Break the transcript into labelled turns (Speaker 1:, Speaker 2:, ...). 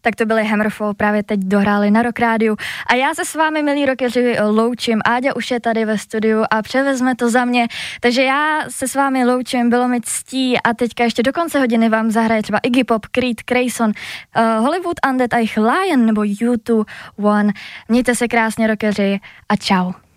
Speaker 1: Tak to byly Hammerfall, právě teď dohráli na Rock Rádiu. A já se s vámi, milí rockeři, loučím. Áďa už je tady ve studiu a převezme to za mě. Takže já se s vámi loučím, bylo mi ctí a teďka ještě do konce hodiny vám zahraje třeba Iggy Pop, Creed, Grayson, Hollywood Undead, Lion nebo U2 One. Mějte se krásně, rockeři, a čau.